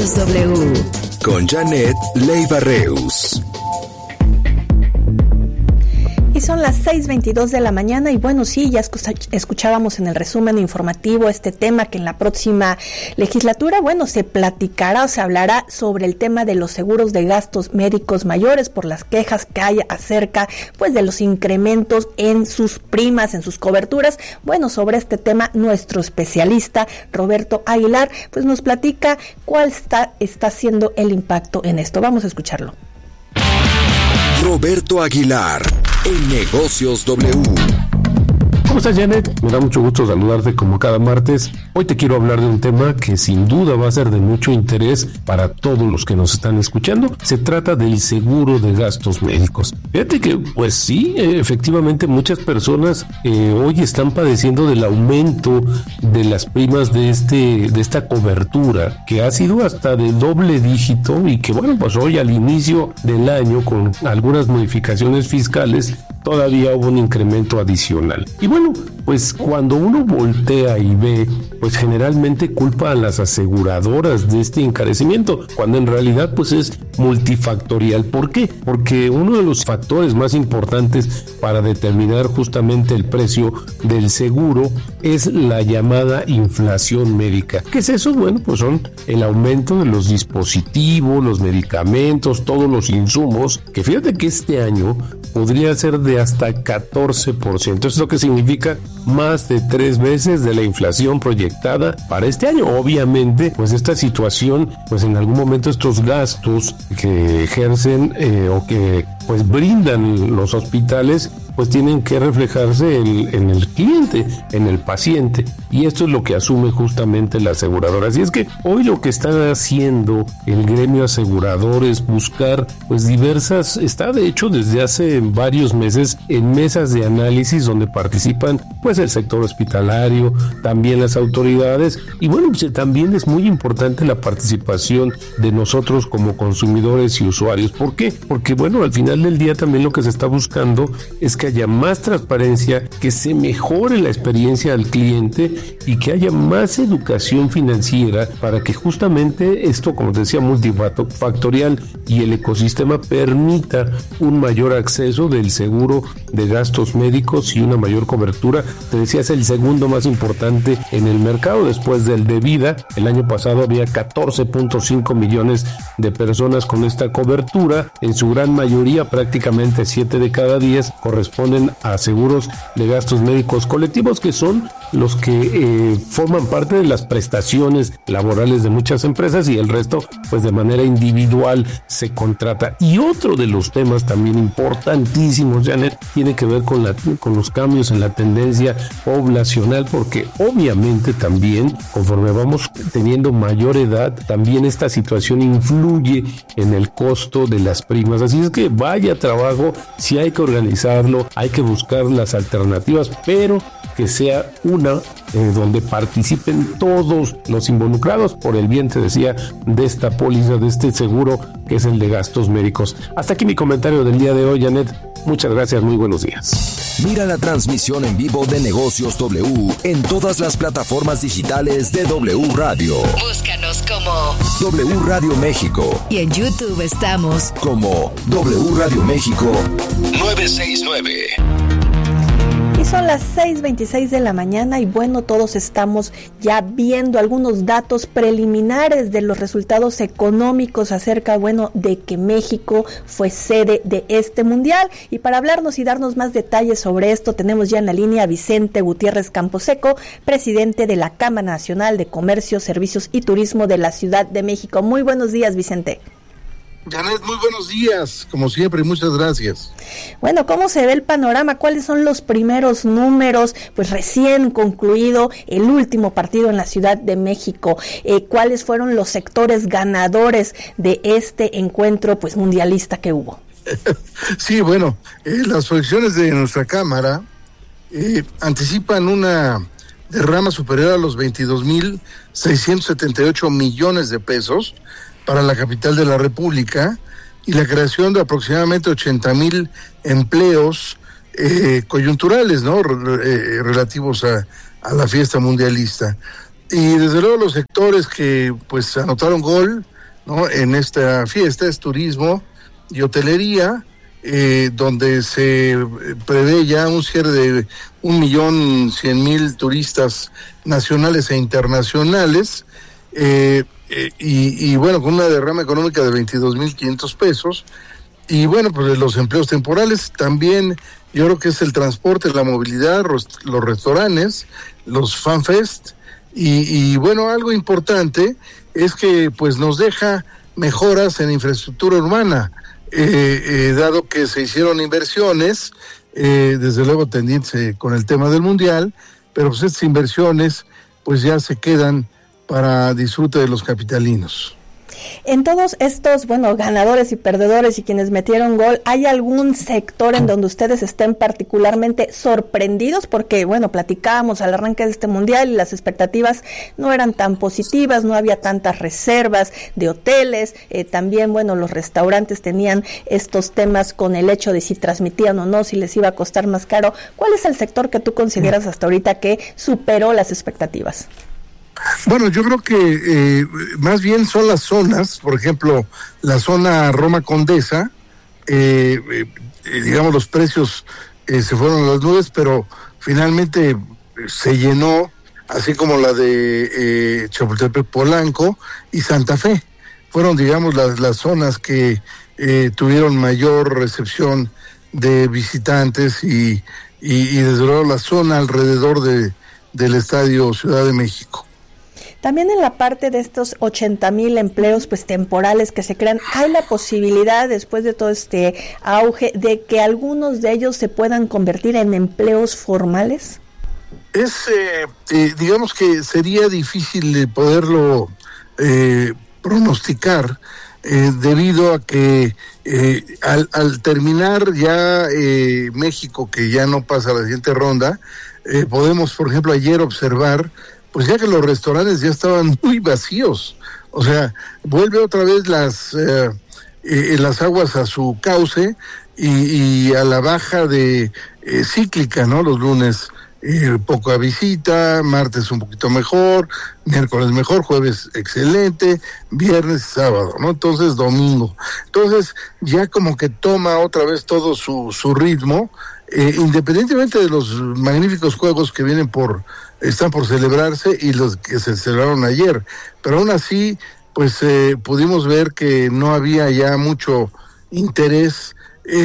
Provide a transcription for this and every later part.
Negocios W. Con Janet Leiva Reus. Y son las 6:22 de la mañana y bueno, sí, ya escuchábamos en el resumen informativo este tema que en la próxima legislatura, bueno, se platicará o se hablará sobre el tema de los seguros de gastos médicos mayores por las quejas que hay acerca, pues, de los incrementos en sus primas, en sus coberturas. Bueno, sobre este tema, nuestro especialista Roberto Aguilar, pues nos platica cuál está siendo el impacto en esto. Vamos a escucharlo. Roberto Aguilar, en Negocios W. ¿Cómo estás, Janet? Me da mucho gusto saludarte como cada martes. Hoy te quiero hablar de un tema que sin duda va a ser de mucho interés para todos los que nos están escuchando. Se trata del seguro de gastos médicos. Fíjate que, pues sí, efectivamente muchas personas hoy están padeciendo del aumento de las primas de esta cobertura, que ha sido hasta de doble dígito y que, bueno, pues hoy al inicio del año, con algunas modificaciones fiscales, todavía hubo un incremento adicional. Y bueno, pues cuando uno voltea y ve, pues generalmente culpa a las aseguradoras de este encarecimiento, cuando en realidad pues es multifactorial. ¿Por qué? Porque uno de los factores más importantes para determinar justamente el precio del seguro es la llamada inflación médica. ¿Qué es eso? Bueno, pues son el aumento de los dispositivos, los medicamentos, todos los insumos, que fíjate que este año podría ser de hasta 14%. Eso es lo que significa más de 3 veces de la inflación proyectada para este año. Obviamente, pues esta situación, pues en algún momento estos gastos que ejercen o que pues brindan los hospitales, pues tienen que reflejarse en el cliente, en el paciente, y esto es lo que asume justamente la aseguradora. Así es que hoy lo que está haciendo el gremio asegurador es buscar pues está de hecho desde hace varios meses en mesas de análisis donde participan pues el sector hospitalario, también las autoridades, y bueno, pues también es muy importante la participación de nosotros como consumidores y usuarios. ¿Por qué? Porque bueno, al final del día también lo que se está buscando es que haya más transparencia, que se mejore la experiencia al cliente y que haya más educación financiera para que justamente esto, como te decía, multifactorial y el ecosistema permita un mayor acceso del seguro de gastos médicos y una mayor cobertura. Te decía, es el segundo más importante en el mercado después del de vida. El año pasado había 14.5 millones de personas con esta cobertura, en su gran mayoría, prácticamente 7 de cada 10 corresponden a seguros de gastos médicos colectivos, que son los que forman parte de las prestaciones laborales de muchas empresas, y el resto pues de manera individual se contrata. Y otro de los temas también importantísimos, Janet, tiene que ver con los cambios en la tendencia poblacional, porque obviamente también conforme vamos teniendo mayor edad, también esta situación influye en el costo de las primas. Así es que vaya trabajo, si hay que organizarlo, hay que buscar las alternativas, pero que sea una donde participen todos los involucrados por el bien, te decía, de esta póliza, de este seguro que es el de gastos médicos. Hasta aquí mi comentario del día de hoy, Janet. Muchas gracias, muy buenos días. Mira la transmisión en vivo de Negocios W en todas las plataformas digitales de W Radio. Búscanos como W Radio México. Y en YouTube estamos como W Radio México 969. Y son las 6:26 de la mañana y bueno, todos estamos ya viendo algunos datos preliminares de los resultados económicos acerca, bueno, de que México fue sede de este mundial. Y para hablarnos y darnos más detalles sobre esto, tenemos ya en la línea a Vicente Gutiérrez Camposeco, presidente de la Cámara Nacional de Comercio, Servicios y Turismo de la Ciudad de México. Muy buenos días, Vicente. Janet, muy buenos días, como siempre, muchas gracias. Bueno, ¿cómo se ve el panorama? ¿Cuáles son los primeros números? Pues recién concluido el último partido en la Ciudad de México. ¿Cuáles fueron los sectores ganadores de este encuentro pues mundialista que hubo? Sí, bueno, las proyecciones de nuestra Cámara anticipan una derrama superior a los 22,678 millones de pesos para la capital de la República y la creación de aproximadamente 80,000 empleos coyunturales, ¿no? Relativos a la fiesta mundialista. Y desde luego los sectores que pues anotaron gol ¿no? En esta fiesta es turismo y hotelería, donde se prevé ya un cierre de 1.100.000 turistas nacionales e internacionales, y bueno, con una derrama económica de 22.500 pesos. Y bueno, pues los empleos temporales también, yo creo que es el transporte, la movilidad, los restaurantes, los fanfest, y bueno, algo importante es que pues nos deja mejoras en infraestructura urbana, dado que se hicieron inversiones, desde luego tendiente con el tema del Mundial, pero pues estas inversiones pues ya se quedan para disfrute de los capitalinos. En todos estos, ganadores y perdedores y quienes metieron gol, ¿hay algún sector en donde ustedes estén particularmente sorprendidos? Porque, platicábamos al arranque de este mundial y las expectativas no eran tan positivas, no había tantas reservas de hoteles, también, los restaurantes tenían estos temas con el hecho de si transmitían o no, si les iba a costar más caro. ¿Cuál es el sector que tú consideras hasta ahorita que superó las expectativas? Bueno, yo creo que más bien son las zonas, por ejemplo, la zona Roma Condesa, digamos los precios se fueron a las nubes, pero finalmente se llenó, así como la de Chapultepec, Polanco y Santa Fe. Fueron, digamos, las zonas que tuvieron mayor recepción de visitantes y desde luego la zona alrededor del Estadio Ciudad de México. También en la parte de estos 80,000 empleos temporales que se crean, ¿hay la posibilidad, después de todo este auge, de que algunos de ellos se puedan convertir en empleos formales? Digamos que sería difícil poderlo pronosticar, debido a que al terminar ya México, que ya no pasa a la siguiente ronda, podemos, por ejemplo, ayer observar pues ya que los restaurantes ya estaban muy vacíos. O sea, vuelve otra vez las aguas a su cauce y a la baja de cíclica, ¿no? Los lunes poca visita, martes un poquito mejor, miércoles mejor, jueves excelente, viernes, sábado, ¿no? Entonces domingo. Entonces ya como que toma otra vez todo su ritmo, independientemente de los magníficos juegos que están por celebrarse y los que se celebraron ayer, pero aún así pues pudimos ver que no había ya mucho interés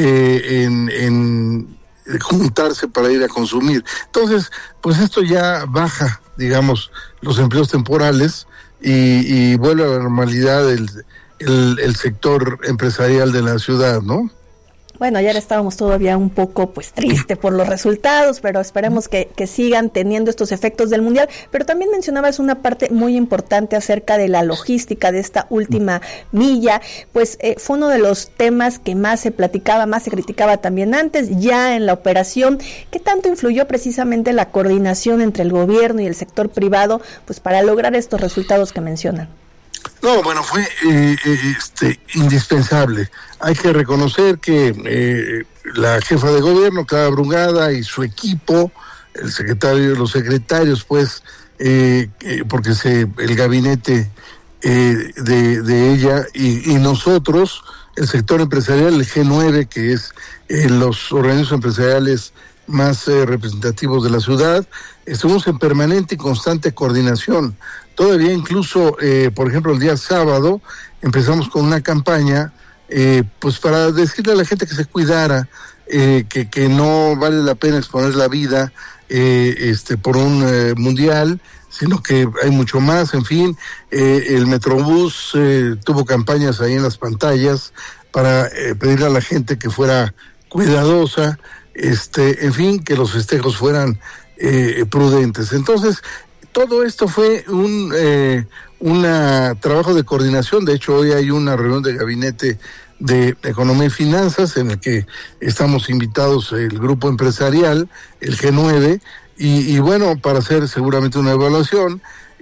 en juntarse para ir a consumir. Entonces pues esto ya baja, digamos, los empleos temporales y vuelve a la normalidad el sector empresarial de la ciudad, ¿no? Ayer estábamos todavía un poco triste por los resultados, pero esperemos que sigan teniendo estos efectos del Mundial. Pero también mencionabas una parte muy importante acerca de la logística de esta última milla, fue uno de los temas que más se platicaba, más se criticaba también antes, ya en la operación. ¿Qué tanto influyó precisamente la coordinación entre el gobierno y el sector privado para lograr estos resultados que mencionan? No, fue indispensable. Hay que reconocer que la jefa de gobierno, Clara Brugada, y su equipo, los secretarios, porque el gabinete de ella y nosotros, el sector empresarial, el G9, que es los organismos empresariales más representativos de la ciudad, estuvimos en permanente y constante coordinación. Todavía incluso, por ejemplo, el día sábado empezamos con una campaña para decirle a la gente que se cuidara, que no vale la pena exponer la vida por un mundial, sino que hay mucho más. En fin, el Metrobús tuvo campañas ahí en las pantallas para pedirle a la gente que fuera cuidadosa, en fin, que los festejos fueran prudentes. Entonces, todo esto fue un trabajo de coordinación. De hecho, hoy hay una reunión de gabinete de Economía y Finanzas en el que estamos invitados el grupo empresarial, el G9, y para hacer seguramente una evaluación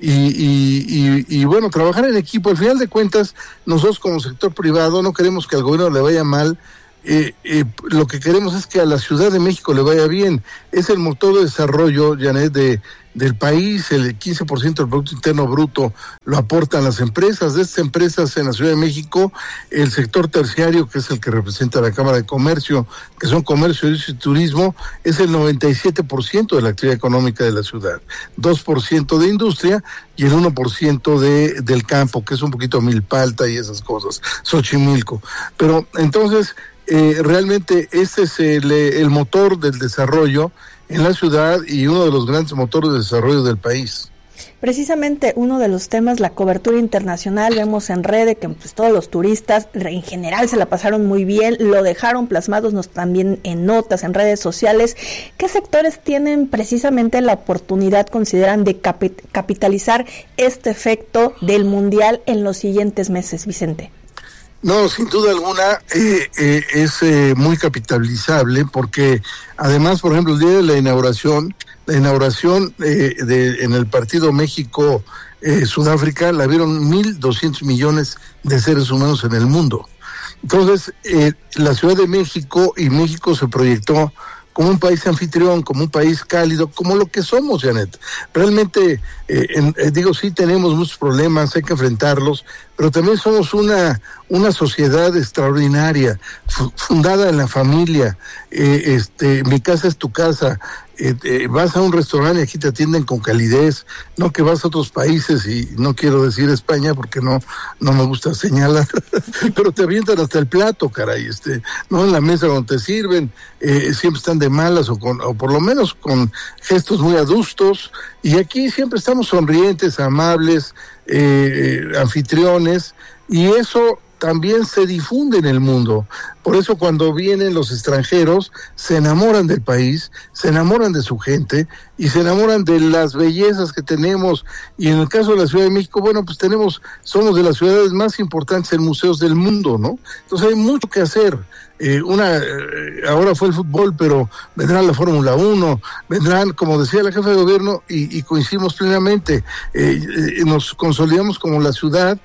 y trabajar en equipo. Al final de cuentas, nosotros como sector privado no queremos que al gobierno le vaya mal lo que queremos es que a la Ciudad de México le vaya bien. Es el motor de desarrollo, Janet, del país. El 15% del Producto Interno Bruto lo aportan las empresas. De estas empresas en la Ciudad de México, el sector terciario, que es el que representa la Cámara de Comercio, que son comercio y turismo, es el 97% de la actividad económica de la ciudad. 2% de industria y el 1% del campo, que es un poquito Milpalta y esas cosas, Xochimilco. Pero entonces, realmente este es el motor del desarrollo en la ciudad y uno de los grandes motores de desarrollo del país. Precisamente uno de los temas, la cobertura internacional. Vemos en redes que pues, todos los turistas en general se la pasaron muy bien, lo dejaron plasmados también en notas, en redes sociales. ¿Qué sectores tienen precisamente la oportunidad, consideran, de capitalizar este efecto del Mundial en los siguientes meses, Vicente? No, sin duda alguna es muy capitalizable, porque además, por ejemplo, el día de la inauguración en el partido México-Sudáfrica la vieron 1.200 millones de seres humanos en el mundo. Entonces, la Ciudad de México se proyectó como un país anfitrión, como un país cálido, como lo que somos, Janet. Realmente, sí tenemos muchos problemas, hay que enfrentarlos, pero también somos una sociedad extraordinaria, fundada en la familia. Mi casa es tu casa. Vas a un restaurante y aquí te atienden con calidez, no que vas a otros países, y no quiero decir España porque no me gusta señalar, pero te avientan hasta el plato, caray, no en la mesa donde te sirven, siempre están de malas o por lo menos con gestos muy adustos, y aquí siempre estamos sonrientes, amables, anfitriones, y eso también se difunde en el mundo. Por eso cuando vienen los extranjeros se enamoran del país, se enamoran de su gente y se enamoran de las bellezas que tenemos. Y en el caso de la Ciudad de México, pues somos de las ciudades más importantes en museos del mundo, ¿no? Entonces hay mucho que hacer. Ahora fue el fútbol, pero vendrá la Fórmula 1, vendrán, como decía la jefa de gobierno, y coincidimos plenamente, nos consolidamos como la ciudad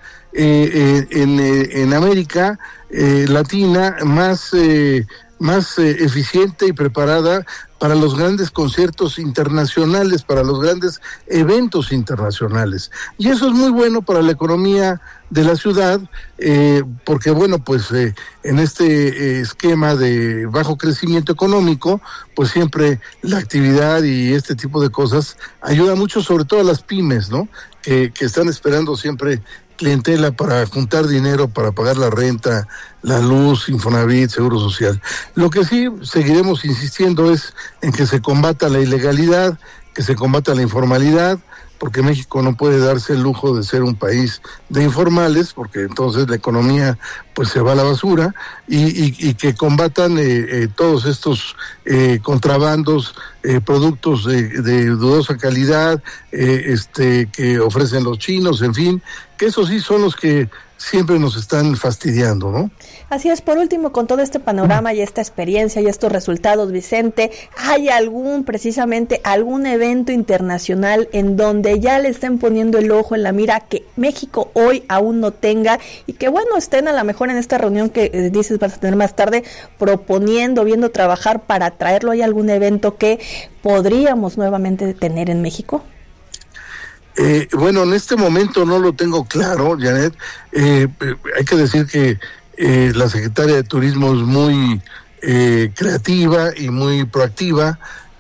en América Latina más eficiente y preparada para los grandes conciertos internacionales, para los grandes eventos internacionales. Y eso es muy bueno para la economía de la ciudad, porque en este esquema de bajo crecimiento económico, pues siempre la actividad y este tipo de cosas ayuda mucho, sobre todo a las pymes, ¿no? Que están esperando siempre clientela para juntar dinero para pagar la renta, la luz, Infonavit, Seguro Social. Lo que sí seguiremos insistiendo es en que se combata la ilegalidad, que se combata la informalidad, porque México no puede darse el lujo de ser un país de informales, porque entonces la economía pues se va a la basura, y que combatan todos estos contrabandos, productos de dudosa calidad, que ofrecen los chinos, en fin, que esos sí son los que siempre nos están fastidiando, ¿no? Así es. Por último, con todo este panorama y esta experiencia y estos resultados, Vicente, ¿hay algún evento internacional en donde ya le estén poniendo el ojo en la mira que México hoy aún no tenga, y que estén a lo mejor en esta reunión que dices vas a tener más tarde, proponiendo, viendo trabajar para traerlo? ¿Hay algún evento que podríamos nuevamente tener en México? En este momento no lo tengo claro, Janet. Hay que decir que la secretaria de Turismo es muy creativa y muy proactiva,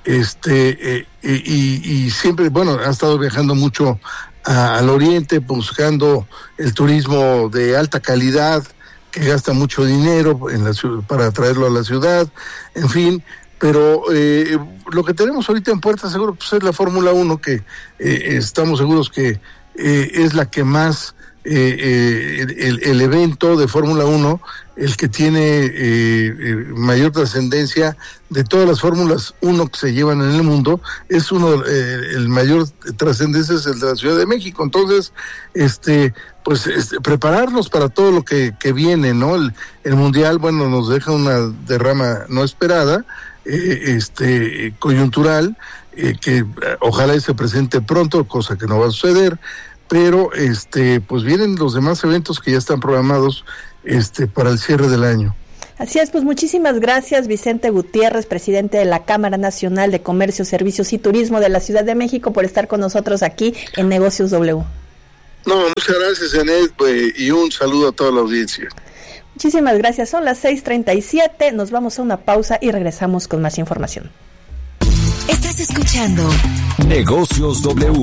y siempre, ha estado viajando mucho al oriente, buscando el turismo de alta calidad, que gasta mucho dinero para traerlo a la ciudad, en fin. Pero lo que tenemos ahorita en puerta seguro pues es la Fórmula 1, que estamos seguros que es la que más, el evento de Fórmula 1, el que tiene mayor trascendencia de todas las Fórmulas 1 que se llevan en el mundo, es el mayor trascendencia es el de la Ciudad de México. Entonces, prepararnos para todo lo que viene, ¿no? El Mundial, nos deja una derrama no esperada, coyuntural, que ojalá se presente pronto, cosa que no va a suceder, pero vienen los demás eventos que ya están programados para el cierre del año. Así es, pues muchísimas gracias, Vicente Gutiérrez, presidente de la Cámara Nacional de Comercio, Servicios y Turismo de la Ciudad de México, por estar con nosotros aquí en Negocios W. No, muchas gracias, Janet, y un saludo a toda la audiencia. Muchísimas gracias, son las 6:37, nos vamos a una pausa y regresamos con más información. Estás escuchando Negocios W.